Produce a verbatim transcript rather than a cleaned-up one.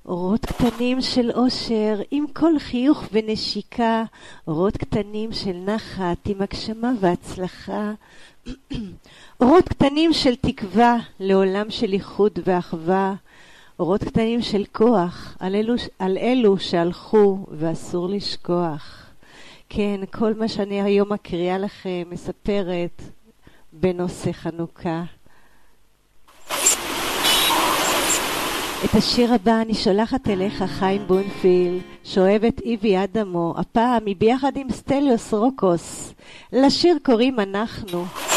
אורות קטנים של אושר עם כל חיוך ונשיקה, אורות קטנים של נחת עם הגשמה והצלחה, אורות קטנים של תקווה לעולם של איחוד ואחווה, אורות קטנים של כוח על אלו, על אלו שהלכו ואסור לשכוח. כן, כל מה שאני היום מקריאה לכם מספרת בנושא חנוכה. את השיר הבא אני שולחת אליך, חיים בונפיל, שאוהב את איבי אדמו, הפעם היא ביחד עם סטליוס רוקוס. לשיר קוראים אנחנו.